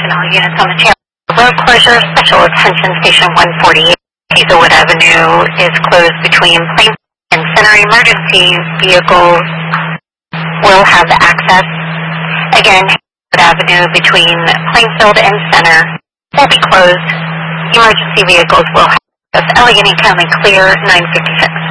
all units on the channel. Road closure, special attention, station 148. Hazelwood Avenue is closed between Plainfield and Center. Emergency vehicles will have access. Again, Hazelwood Avenue between Plainfield and Center will be closed. Emergency vehicles will have access. Allegheny County clear, 956.